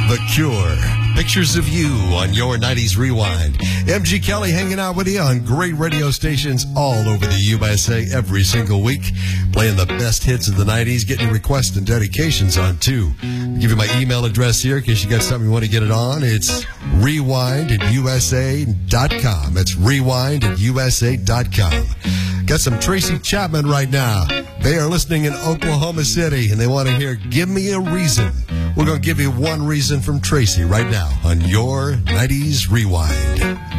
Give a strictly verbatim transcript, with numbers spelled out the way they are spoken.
The Cure. Pictures of you on your nineties Rewind. M G Kelly hanging out with you on great radio stations all over the U S A every single week. Playing the best hits of the nineties, getting requests and dedications on too. I'll give you my email address here in case you got something you want to get it on. It's rewind at U S A dot com. That's rewind at U S A dot com. Got some Tracy Chapman right now. They are listening in Oklahoma City, and they want to hear Give Me a Reason. We're going to give you one reason from Tracy right now on your nineties Rewind.